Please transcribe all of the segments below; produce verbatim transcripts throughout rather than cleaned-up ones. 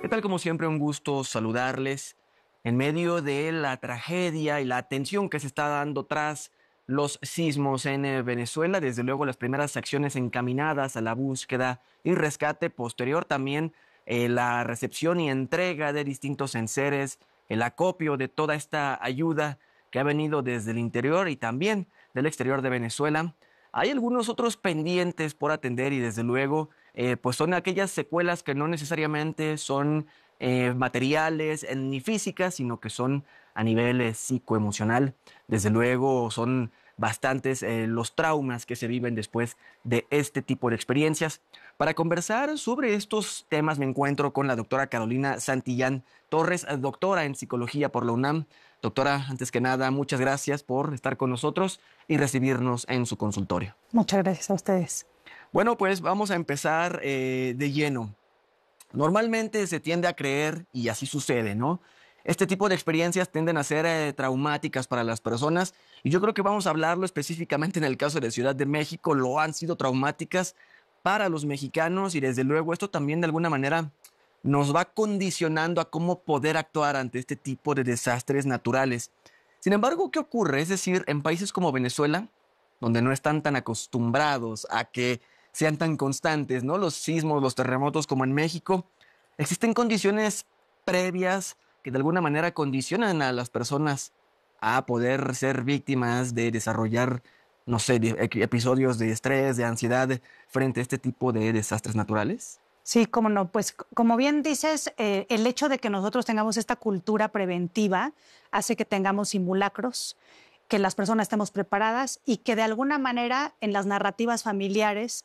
¿Qué tal? Como siempre, un gusto saludarles en medio de la tragedia y la tensión que se está dando tras los sismos en eh, Venezuela. Desde luego, las primeras acciones encaminadas a la búsqueda y rescate, posterior también eh, la recepción y entrega de distintos enseres, el acopio de toda esta ayuda que ha venido desde el interior y también del exterior de Venezuela. Hay algunos otros pendientes por atender y desde luego eh, pues son aquellas secuelas que no necesariamente son eh, materiales eh, ni físicas, sino que son a nivel eh, psicoemocional. Desde luego son bastantes eh, los traumas que se viven después de este tipo de experiencias. Para conversar sobre estos temas me encuentro con la doctora Carolina Santillán Torres, eh, doctora en psicología por la UNAM. Doctora, antes que nada, muchas gracias por estar con nosotros y recibirnos en su consultorio. Muchas gracias a ustedes. Bueno, pues vamos a empezar eh, de lleno. Normalmente se tiende a creer, y así sucede, ¿no? Este tipo de experiencias tienden a ser eh, traumáticas para las personas, y yo creo que vamos a hablarlo específicamente en el caso de Ciudad de México. Lo han sido traumáticas para los mexicanos, y desde luego esto también de alguna manera nos va condicionando a cómo poder actuar ante este tipo de desastres naturales. Sin embargo, ¿qué ocurre? Es decir, en países como Venezuela, donde no están tan acostumbrados a que sean tan constantes, ¿no? Los sismos, los terremotos como en México, existen condiciones previas que de alguna manera condicionan a las personas a poder ser víctimas de desarrollar, no sé, de- episodios de estrés, de ansiedad frente a este tipo de desastres naturales. Sí, cómo no. Pues c- como bien dices, eh, el hecho de que nosotros tengamos esta cultura preventiva hace que tengamos simulacros, que las personas estemos preparadas y que de alguna manera en las narrativas familiares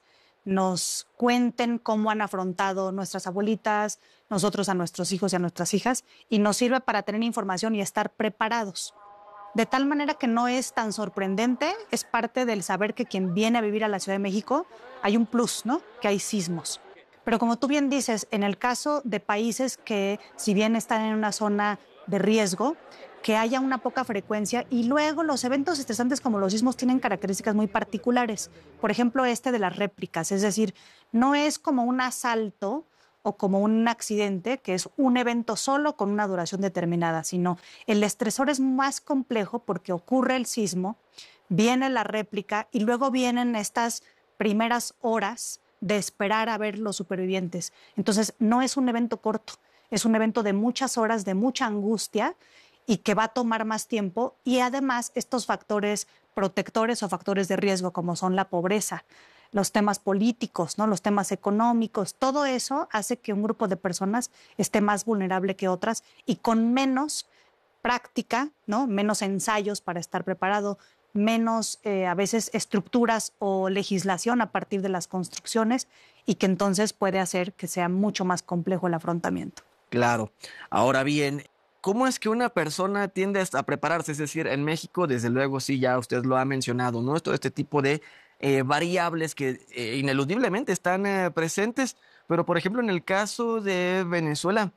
nos cuenten cómo han afrontado nuestras abuelitas, nosotros a nuestros hijos y a nuestras hijas, y nos sirve para tener información y estar preparados. De tal manera que no es tan sorprendente, es parte del saber que quien viene a vivir a la Ciudad de México hay un plus, ¿no? Que hay sismos. Pero como tú bien dices, en el caso de países que si bien están en una zona de riesgo, que haya una poca frecuencia y luego los eventos estresantes como los sismos tienen características muy particulares. Por ejemplo, este de las réplicas, es decir, no es como un asalto o como un accidente, que es un evento solo con una duración determinada, sino el estresor es más complejo porque ocurre el sismo, viene la réplica y luego vienen estas primeras horas de esperar a ver los supervivientes. Entonces, no es un evento corto, es un evento de muchas horas, de mucha angustia y que va a tomar más tiempo y además estos factores protectores o factores de riesgo como son la pobreza, los temas políticos, ¿no? Los temas económicos, todo eso hace que un grupo de personas esté más vulnerable que otras y con menos práctica, ¿no? Menos ensayos para estar preparado, menos eh, a veces estructuras o legislación a partir de las construcciones y que entonces puede hacer que sea mucho más complejo el afrontamiento. Claro. Ahora bien, ¿cómo es que una persona tiende a prepararse? Es decir, en México, desde luego, sí, ya usted lo ha mencionado, ¿no? Todo este tipo de eh, variables que eh, ineludiblemente están eh, presentes, pero por ejemplo, en el caso de Venezuela,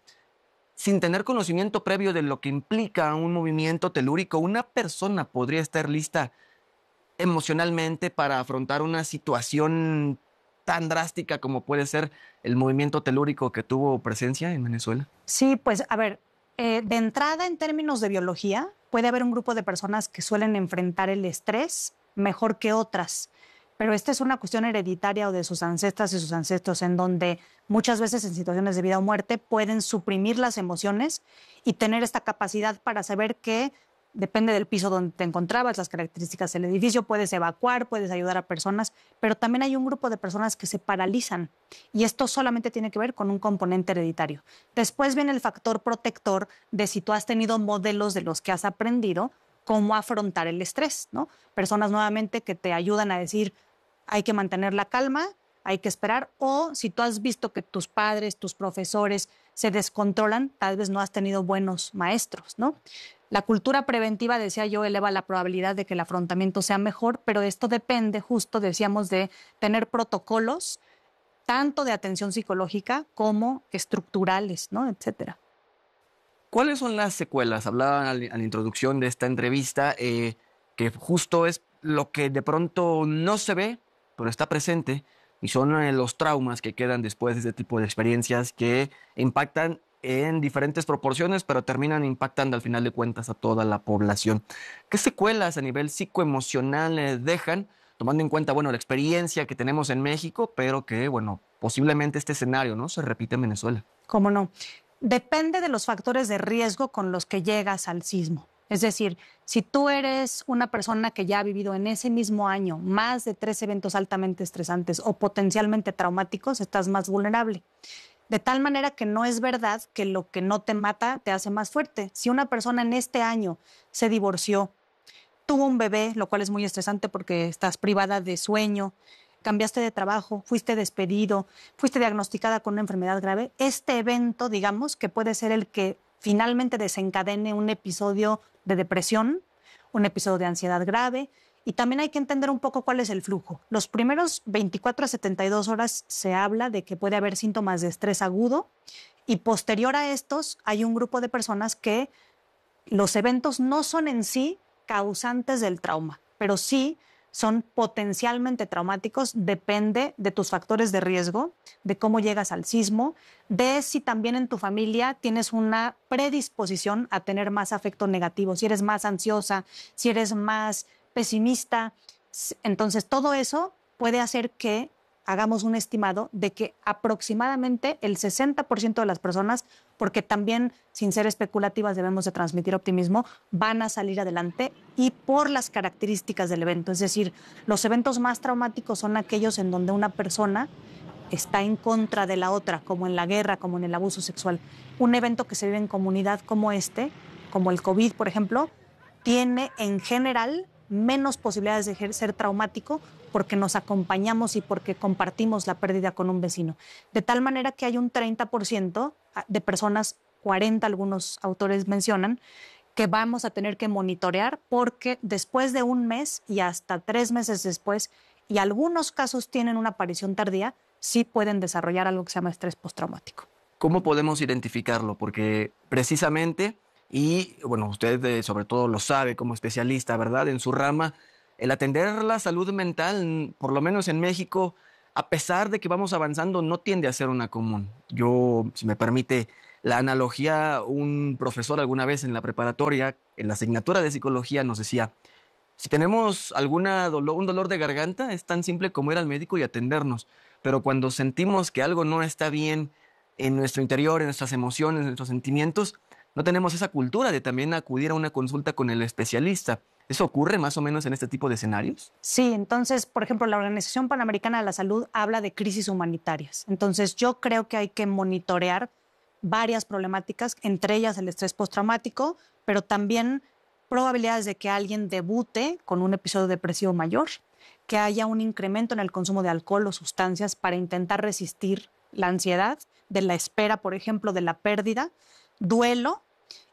sin tener conocimiento previo de lo que implica un movimiento telúrico, una persona podría estar lista emocionalmente para afrontar una situación tan drástica como puede ser el movimiento telúrico que tuvo presencia en Venezuela. Sí, pues a ver, eh, de entrada en términos de biología, puede haber un grupo de personas que suelen enfrentar el estrés mejor que otras, pero esta es una cuestión hereditaria o de sus ancestras y sus ancestros, en donde muchas veces en situaciones de vida o muerte pueden suprimir las emociones y tener esta capacidad para saber que depende del piso donde te encontrabas, las características del edificio, puedes evacuar, puedes ayudar a personas, pero también hay un grupo de personas que se paralizan y esto solamente tiene que ver con un componente hereditario. Después viene el factor protector de si tú has tenido modelos de los que has aprendido cómo afrontar el estrés, ¿no? Personas nuevamente que te ayudan a decir, hay que mantener la calma, hay que esperar, o si tú has visto que tus padres, tus profesores se descontrolan, tal vez no has tenido buenos maestros, ¿no? La cultura preventiva, decía yo, eleva la probabilidad de que el afrontamiento sea mejor, pero esto depende, justo decíamos, de tener protocolos tanto de atención psicológica como estructurales, ¿no? Etcétera. ¿Cuáles son las secuelas? Hablaban a la introducción de esta entrevista eh, que justo es lo que de pronto no se ve, pero está presente, y son eh, los traumas que quedan después de este tipo de experiencias que impactan en diferentes proporciones, pero terminan impactando al final de cuentas a toda la población. ¿Qué secuelas a nivel psicoemocional eh, dejan, tomando en cuenta, bueno, la experiencia que tenemos en México, pero que, bueno, posiblemente este escenario, ¿no?, se repite en Venezuela? ¿Cómo no? Depende de los factores de riesgo con los que llegas al sismo. Es decir, si tú eres una persona que ya ha vivido en ese mismo año más de tres eventos altamente estresantes o potencialmente traumáticos, estás más vulnerable. De tal manera que no es verdad que lo que no te mata te hace más fuerte. Si una persona en este año se divorció, tuvo un bebé, lo cual es muy estresante porque estás privada de sueño, cambiaste de trabajo, fuiste despedido, fuiste diagnosticada con una enfermedad grave, este evento, digamos, que puede ser el que finalmente desencadene un episodio de depresión, un episodio de ansiedad grave. Y también hay que entender un poco cuál es el flujo. Los primeros veinticuatro a setenta y dos horas se habla de que puede haber síntomas de estrés agudo y posterior a estos hay un grupo de personas que los eventos no son en sí causantes del trauma, pero sí son potencialmente traumáticos, depende de tus factores de riesgo, de cómo llegas al sismo, de si también en tu familia tienes una predisposición a tener más afecto negativo, si eres más ansiosa, si eres más pesimista. Entonces, todo eso puede hacer que hagamos un estimado de que aproximadamente el sesenta por ciento de las personas, porque también, sin ser especulativas, debemos de transmitir optimismo, van a salir adelante y por las características del evento. Es decir, los eventos más traumáticos son aquellos en donde una persona está en contra de la otra, como en la guerra, como en el abuso sexual. Un evento que se vive en comunidad como este, como el COVID, por ejemplo, tiene en general menos posibilidades de ser traumático porque nos acompañamos y porque compartimos la pérdida con un vecino. De tal manera que hay un treinta por ciento de personas, cuarenta algunos autores mencionan, que vamos a tener que monitorear porque después de un mes y hasta tres meses después, y algunos casos tienen una aparición tardía, sí pueden desarrollar algo que se llama estrés postraumático. ¿Cómo podemos identificarlo? Porque precisamente, y bueno, usted eh, sobre todo lo sabe como especialista, ¿verdad?, en su rama, el atender la salud mental, por lo menos en México, a pesar de que vamos avanzando, no tiende a ser una común. Yo, si me permite la analogía, un profesor alguna vez en la preparatoria, en la asignatura de psicología, nos decía, si tenemos alguna dolor, un dolor de garganta, es tan simple como ir al médico y atendernos. Pero cuando sentimos que algo no está bien en nuestro interior, en nuestras emociones, en nuestros sentimientos, no tenemos esa cultura de también acudir a una consulta con el especialista. ¿Eso ocurre más o menos en este tipo de escenarios? Sí, entonces, por ejemplo, la Organización Panamericana de la Salud habla de crisis humanitarias. Entonces, yo creo que hay que monitorear varias problemáticas, entre ellas el estrés postraumático, pero también probabilidades de que alguien debute con un episodio depresivo mayor, que haya un incremento en el consumo de alcohol o sustancias para intentar resistir la ansiedad, de la espera, por ejemplo, de la pérdida, duelo,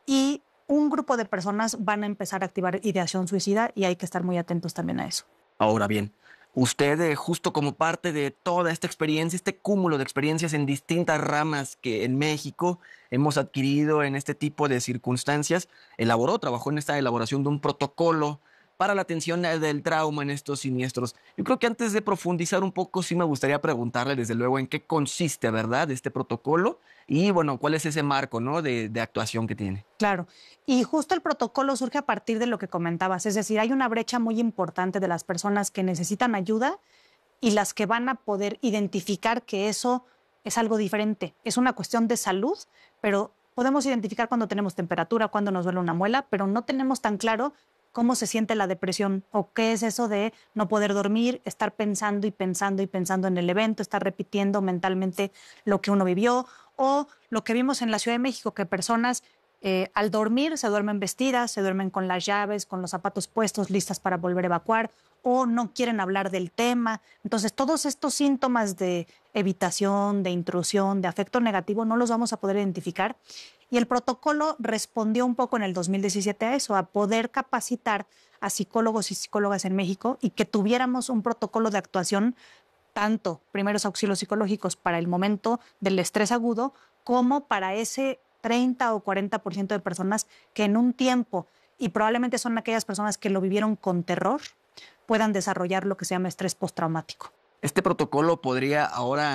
y un grupo de personas van a empezar a activar ideación suicida y hay que estar muy atentos también a eso. Ahora bien, usted, eh, justo como parte de toda esta experiencia, este cúmulo de experiencias en distintas ramas que en México hemos adquirido en este tipo de circunstancias, elaboró, trabajó en esta elaboración de un protocolo para la atención eh, del trauma en estos siniestros. Yo creo que antes de profundizar un poco, sí me gustaría preguntarle, desde luego, en qué consiste, ¿verdad?, este protocolo y, bueno, cuál es ese marco, ¿no?, de, de actuación que tiene. Claro, y justo el protocolo surge a partir de lo que comentabas, es decir, hay una brecha muy importante de las personas que necesitan ayuda y las que van a poder identificar que eso es algo diferente. Es una cuestión de salud, pero podemos identificar cuando tenemos temperatura, cuando nos duele una muela, pero no tenemos tan claro cómo se siente la depresión o qué es eso de no poder dormir, estar pensando y pensando y pensando en el evento, estar repitiendo mentalmente lo que uno vivió, o lo que vimos en la Ciudad de México, que personas eh, al dormir se duermen vestidas, se duermen con las llaves, con los zapatos puestos, listas para volver a evacuar, o no quieren hablar del tema. Entonces, todos estos síntomas de evitación, de intrusión, de afecto negativo, no los vamos a poder identificar. Y el protocolo respondió un poco en el dos mil diecisiete a eso, a poder capacitar a psicólogos y psicólogas en México y que tuviéramos un protocolo de actuación, tanto primeros auxilios psicológicos para el momento del estrés agudo, como para ese treinta o cuarenta por ciento de personas que en un tiempo, y probablemente son aquellas personas que lo vivieron con terror, puedan desarrollar lo que se llama estrés postraumático. Este protocolo podría ahora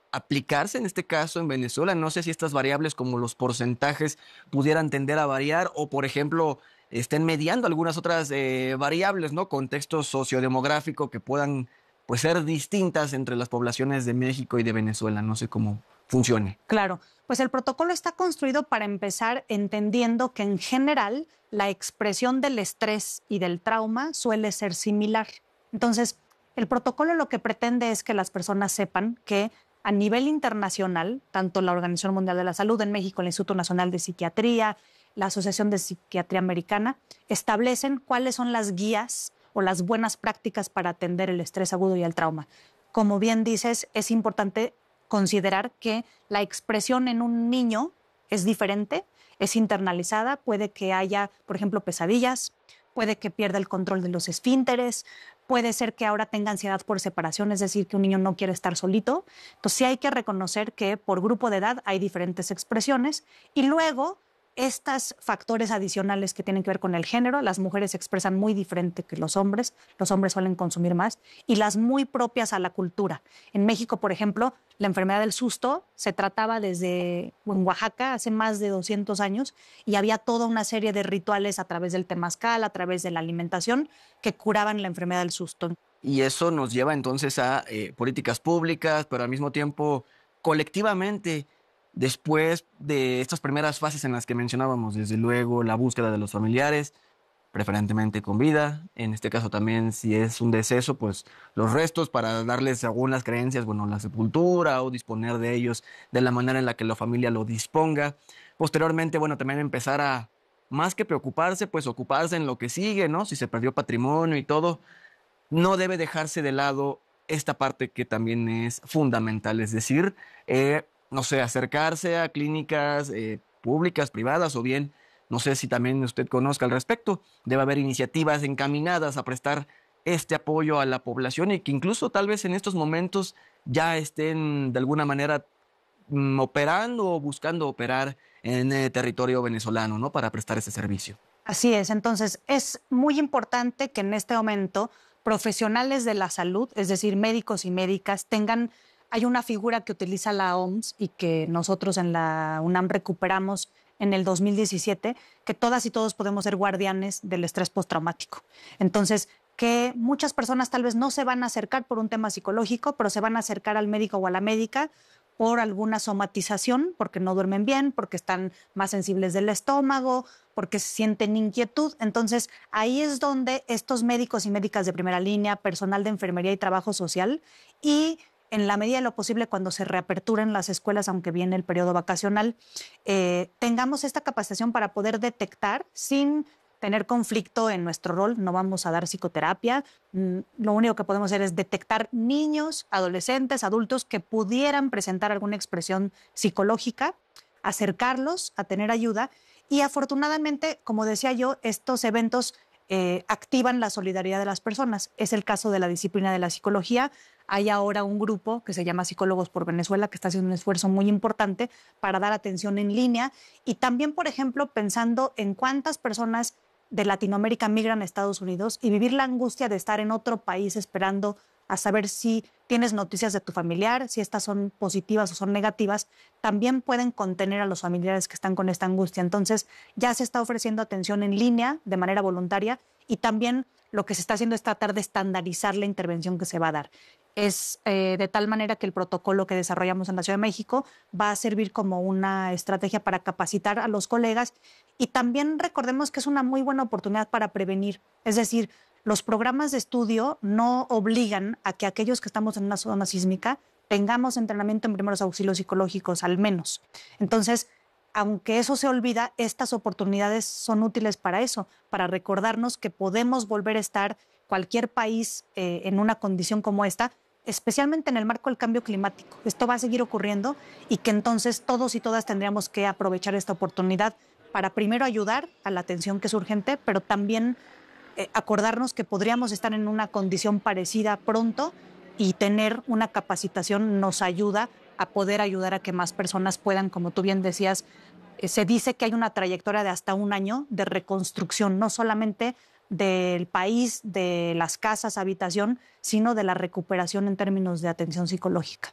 aplicarse en este caso en Venezuela? No sé si estas variables como los porcentajes pudieran tender a variar o, por ejemplo, estén mediando algunas otras eh, variables, ¿no? Contexto sociodemográfico que puedan pues ser distintas entre las poblaciones de México y de Venezuela. No sé cómo funcione. Claro, pues el protocolo está construido para empezar entendiendo que en general la expresión del estrés y del trauma suele ser similar. Entonces, el protocolo lo que pretende es que las personas sepan que a nivel internacional, tanto la Organización Mundial de la Salud en México, el Instituto Nacional de Psiquiatría, la Asociación de Psiquiatría Americana, establecen cuáles son las guías o las buenas prácticas para atender el estrés agudo y el trauma. Como bien dices, es importante considerar que la expresión en un niño es diferente, es internalizada, puede que haya, por ejemplo, pesadillas, puede que pierda el control de los esfínteres, puede ser que ahora tenga ansiedad por separación, es decir, que un niño no quiere estar solito. Entonces sí hay que reconocer que por grupo de edad hay diferentes expresiones y luego estos factores adicionales que tienen que ver con el género, las mujeres se expresan muy diferente que los hombres, los hombres suelen consumir más, y las muy propias a la cultura. En México, por ejemplo, la enfermedad del susto se trataba desde en Oaxaca hace más de doscientos años y había toda una serie de rituales a través del temazcal, a través de la alimentación, que curaban la enfermedad del susto. Y eso nos lleva entonces a eh, políticas públicas, pero al mismo tiempo colectivamente. Después de estas primeras fases en las que mencionábamos, desde luego la búsqueda de los familiares, preferentemente con vida, en este caso también si es un deceso, pues los restos para darles según las creencias, bueno, la sepultura o disponer de ellos de la manera en la que la familia lo disponga. Posteriormente, bueno, también empezar a, más que preocuparse, pues ocuparse en lo que sigue, ¿no? Si se perdió patrimonio y todo, no debe dejarse de lado esta parte que también es fundamental, es decir, eh, no sé, acercarse a clínicas eh, públicas, privadas o bien, no sé si también usted conozca al respecto, debe haber iniciativas encaminadas a prestar este apoyo a la población y que incluso tal vez en estos momentos ya estén de alguna manera mm, operando o buscando operar en el territorio venezolano, ¿no? Para prestar ese servicio. Así es, entonces es muy importante que en este momento profesionales de la salud, es decir, médicos y médicas, tengan. Hay una figura que utiliza la O M S y que nosotros en la UNAM recuperamos en el dos mil diecisiete, que todas y todos podemos ser guardianes del estrés postraumático. Entonces, que muchas personas tal vez no se van a acercar por un tema psicológico, pero se van a acercar al médico o a la médica por alguna somatización, porque no duermen bien, porque están más sensibles del estómago, porque se sienten inquietud. Entonces, ahí es donde estos médicos y médicas de primera línea, personal de enfermería y trabajo social y en la medida de lo posible, cuando se reaperturen las escuelas, aunque viene el periodo vacacional, eh, tengamos esta capacitación para poder detectar sin tener conflicto en nuestro rol. No vamos a dar psicoterapia. Mm, lo único que podemos hacer es detectar niños, adolescentes, adultos que pudieran presentar alguna expresión psicológica, acercarlos a tener ayuda. Y afortunadamente, como decía yo, estos eventos eh, activan la solidaridad de las personas. Es el caso de la disciplina de la psicología. Hay ahora un grupo que se llama Psicólogos por Venezuela que está haciendo un esfuerzo muy importante para dar atención en línea y también, por ejemplo, pensando en cuántas personas de Latinoamérica migran a Estados Unidos y vivir la angustia de estar en otro país esperando a saber si tienes noticias de tu familiar, si estas son positivas o son negativas, también pueden contener a los familiares que están con esta angustia. Entonces, ya se está ofreciendo atención en línea de manera voluntaria y también lo que se está haciendo es tratar de estandarizar la intervención que se va a dar. Es eh, de tal manera que el protocolo que desarrollamos en la Ciudad de México va a servir como una estrategia para capacitar a los colegas y también recordemos que es una muy buena oportunidad para prevenir. Es decir, los programas de estudio no obligan a que aquellos que estamos en una zona sísmica tengamos entrenamiento en primeros auxilios psicológicos, al menos. Entonces, aunque eso se olvida, estas oportunidades son útiles para eso, para recordarnos que podemos volver a estar cualquier país eh, en una condición como esta, especialmente en el marco del cambio climático. Esto va a seguir ocurriendo y que entonces todos y todas tendríamos que aprovechar esta oportunidad para primero ayudar a la atención que es urgente, pero también eh, acordarnos que podríamos estar en una condición parecida pronto y tener una capacitación nos ayuda a poder ayudar a que más personas puedan, como tú bien decías, eh, se dice que hay una trayectoria de hasta un año de reconstrucción, no solamente del país, de las casas, habitación, sino de la recuperación en términos de atención psicológica.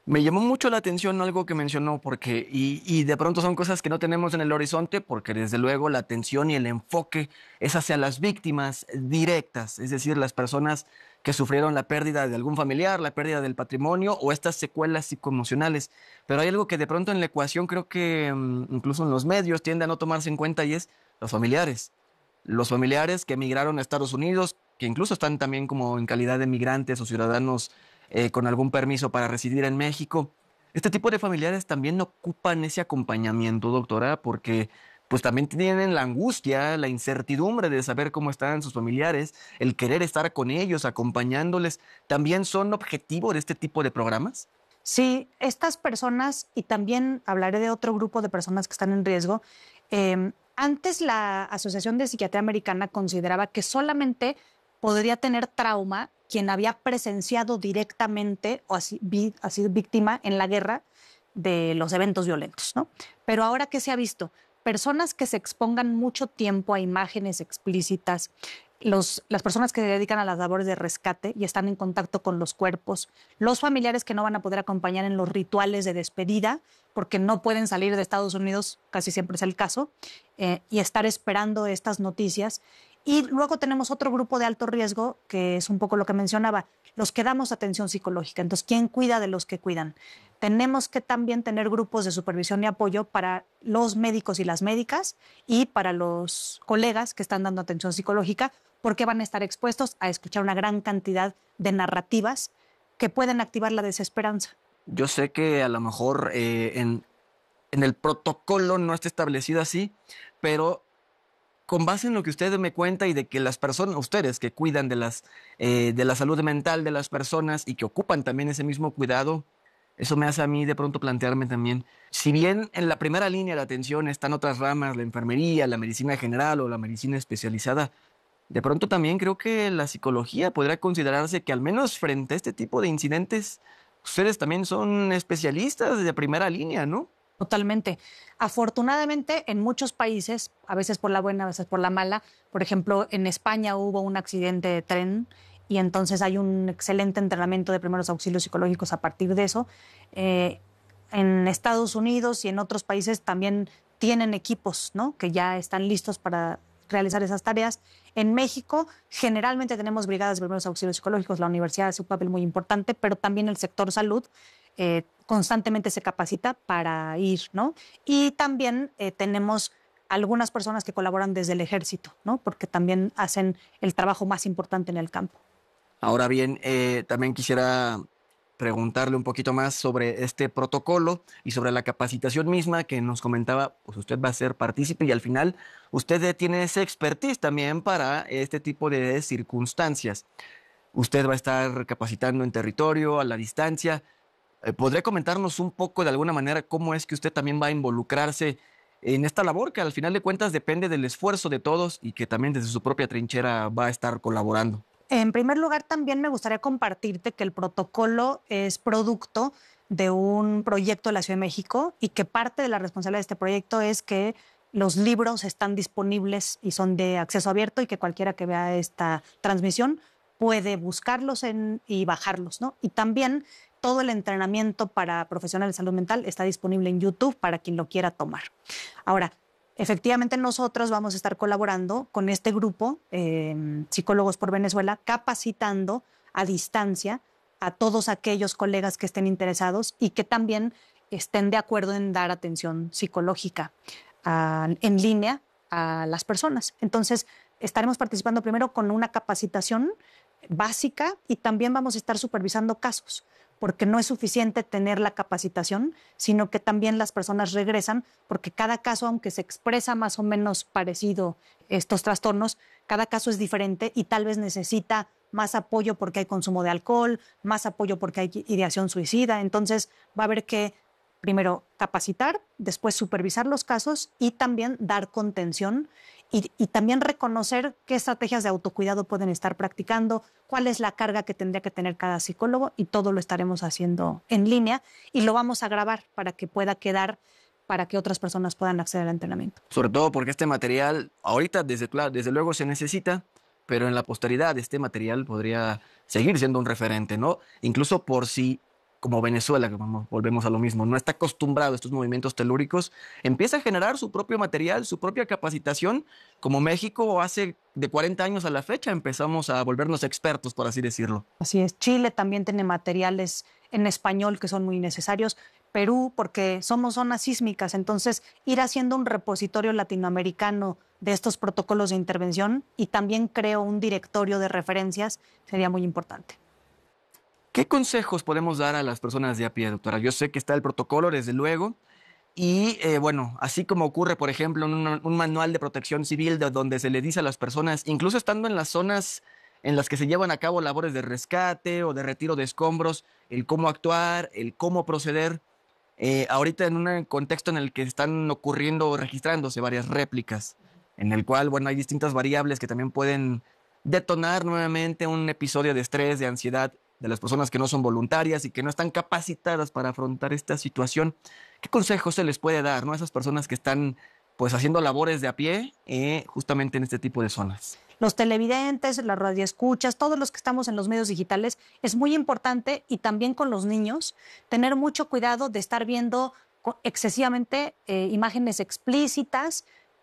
Me llamó mucho la atención algo que mencionó, porque, y, y de pronto son cosas que no tenemos en el horizonte, porque desde luego la atención y el enfoque es hacia las víctimas directas, es decir, las personas que sufrieron la pérdida de algún familiar, la pérdida del patrimonio o estas secuelas psicoemocionales. Pero hay algo que de pronto en la ecuación creo que mm, incluso en los medios tiende a no tomarse en cuenta y es los familiares. Los familiares que emigraron a Estados Unidos, que incluso están también como en calidad de migrantes o ciudadanos eh, con algún permiso para residir en México. Este tipo de familiares también ocupan ese acompañamiento, doctora, porque pues también tienen la angustia, la incertidumbre de saber cómo están sus familiares, el querer estar con ellos, acompañándoles. ¿También son objetivo de este tipo de programas? Sí, estas personas, y también hablaré de otro grupo de personas que están en riesgo, eh, antes la Asociación de Psiquiatría Americana consideraba que solamente podría tener trauma quien había presenciado directamente o así, vi, ha sido víctima en la guerra de los eventos violentos, ¿no? Pero ahora, ¿qué se ha visto? Personas que se expongan mucho tiempo a imágenes explícitas, los, las personas que se dedican a las labores de rescate y están en contacto con los cuerpos, los familiares que no van a poder acompañar en los rituales de despedida porque no pueden salir de Estados Unidos, casi siempre es el caso, eh, y estar esperando estas noticias. Y luego tenemos otro grupo de alto riesgo, que es un poco lo que mencionaba, los que damos atención psicológica. Entonces, ¿quién cuida de los que cuidan? Tenemos que también tener grupos de supervisión y apoyo para los médicos y las médicas y para los colegas que están dando atención psicológica, porque van a estar expuestos a escuchar una gran cantidad de narrativas que pueden activar la desesperanza. Yo sé que a lo mejor eh, en, en el protocolo no está establecido así, pero con base en lo que usted me cuenta y de que las personas, ustedes que cuidan de las eh, de la salud mental de las personas y que ocupan también ese mismo cuidado, eso me hace a mí de pronto plantearme también, si bien en la primera línea de atención están otras ramas, la enfermería, la medicina general o la medicina especializada, de pronto también creo que la psicología podría considerarse que al menos frente a este tipo de incidentes, ustedes también son especialistas de primera línea, ¿no? Totalmente. Afortunadamente, en muchos países, a veces por la buena, a veces por la mala, por ejemplo, en España hubo un accidente de tren y entonces hay un excelente entrenamiento de primeros auxilios psicológicos a partir de eso. Eh, en Estados Unidos y en otros países también tienen equipos, ¿no?, que ya están listos para realizar esas tareas. En México, generalmente tenemos brigadas de primeros auxilios psicológicos, la universidad hace un papel muy importante, pero también el sector salud eh, constantemente se capacita para ir, ¿no? Y también eh, tenemos algunas personas que colaboran desde el ejército, ¿no?, porque también hacen el trabajo más importante en el campo. Ahora bien, eh, también quisiera preguntarle un poquito más sobre este protocolo y sobre la capacitación misma que nos comentaba, pues usted va a ser partícipe y al final usted tiene ese expertise también para este tipo de circunstancias. Usted va a estar capacitando en territorio, a la distancia. Eh, ¿Podría comentarnos un poco de alguna manera cómo es que usted también va a involucrarse en esta labor que al final de cuentas depende del esfuerzo de todos y que también desde su propia trinchera va a estar colaborando? En primer lugar, también me gustaría compartirte que el protocolo es producto de un proyecto de la Ciudad de México y que parte de la responsabilidad de este proyecto es que los libros están disponibles y son de acceso abierto y que cualquiera que vea esta transmisión puede buscarlos en, y bajarlos, ¿no? Y también todo el entrenamiento para profesionales de salud mental está disponible en YouTube para quien lo quiera tomar. Ahora, efectivamente, nosotros vamos a estar colaborando con este grupo, eh, Psicólogos por Venezuela, capacitando a distancia a todos aquellos colegas que estén interesados y que también estén de acuerdo en dar atención psicológica uh, en línea a las personas. Entonces, estaremos participando primero con una capacitación básica y también vamos a estar supervisando casos, porque no es suficiente tener la capacitación, sino que también las personas regresan, porque cada caso, aunque se expresa más o menos parecido estos trastornos, cada caso es diferente y tal vez necesita más apoyo porque hay consumo de alcohol, más apoyo porque hay ideación suicida. Entonces va a haber que primero capacitar, después supervisar los casos y también dar contención y, y también reconocer qué estrategias de autocuidado pueden estar practicando, cuál es la carga que tendría que tener cada psicólogo y todo lo estaremos haciendo en línea y lo vamos a grabar para que pueda quedar, para que otras personas puedan acceder al entrenamiento. Sobre todo porque este material ahorita desde, desde luego se necesita, pero en la posteridad este material podría seguir siendo un referente, ¿no? Incluso por si como Venezuela, que vamos, volvemos a lo mismo, no está acostumbrado a estos movimientos telúricos, empieza a generar su propio material, su propia capacitación, como México hace de cuarenta años a la fecha empezamos a volvernos expertos, por así decirlo. Así es. Chile también tiene materiales en español que son muy necesarios. Perú, porque somos zonas sísmicas, entonces ir haciendo un repositorio latinoamericano de estos protocolos de intervención y también creo un directorio de referencias sería muy importante. ¿Qué consejos podemos dar a las personas de a pie, doctora? Yo sé que está el protocolo, desde luego, y eh, bueno, así como ocurre, por ejemplo, en un, un manual de protección civil de donde se le dice a las personas, incluso estando en las zonas en las que se llevan a cabo labores de rescate o de retiro de escombros, el cómo actuar, el cómo proceder. Eh, ahorita en un contexto en el que están ocurriendo o registrándose varias réplicas, en el cual, bueno, hay distintas variables que también pueden detonar nuevamente un episodio de estrés, de ansiedad de las personas que no son voluntarias y que no están capacitadas para afrontar esta situación. ¿Qué consejos se les puede dar, ¿no?, a esas personas que están pues haciendo labores de a pie eh, justamente en este tipo de zonas? Los televidentes, las radioescuchas, todos los que estamos en los medios digitales, es muy importante, y también con los niños, tener mucho cuidado de estar viendo excesivamente eh, imágenes explícitas,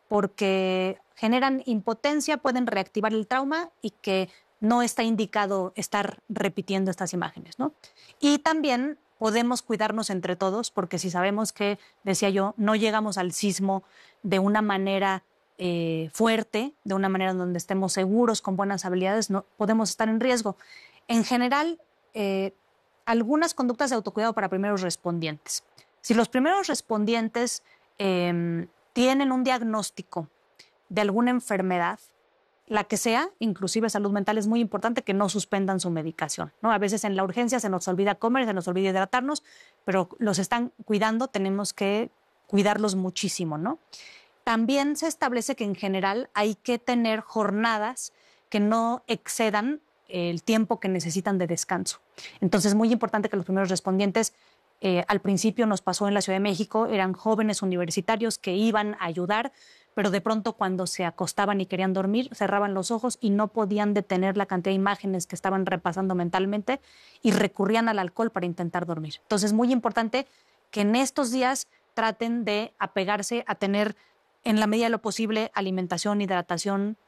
porque generan impotencia, pueden reactivar el trauma y que no está indicado estar repitiendo estas imágenes, ¿no? Y también podemos cuidarnos entre todos, porque si sabemos que, decía yo, no llegamos al sismo de una manera eh, fuerte, de una manera en donde estemos seguros, con buenas habilidades, no podemos estar en riesgo. En general, eh, algunas conductas de autocuidado para primeros respondientes. Si los primeros respondientes eh, tienen un diagnóstico de alguna enfermedad, la que sea, inclusive salud mental, es muy importante que no suspendan su medicación, ¿no? A veces en la urgencia se nos olvida comer, se nos olvida hidratarnos, pero los están cuidando, tenemos que cuidarlos muchísimo, ¿no? También se establece que en general hay que tener jornadas que no excedan el tiempo que necesitan de descanso. Entonces es muy importante que los primeros respondientes, eh, al principio nos pasó en la Ciudad de México, eran jóvenes universitarios que iban a ayudar, pero de pronto cuando se acostaban y querían dormir, cerraban los ojos y no podían detener la cantidad de imágenes que estaban repasando mentalmente y recurrían al alcohol para intentar dormir. Entonces es muy importante que en estos días traten de apegarse a tener, en la medida de lo posible, alimentación, hidratación